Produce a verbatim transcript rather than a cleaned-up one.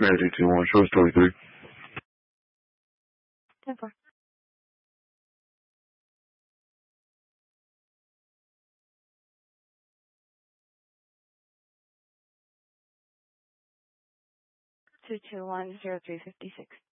Mary two one, show story three. ten four. Two two one zero three fifty six.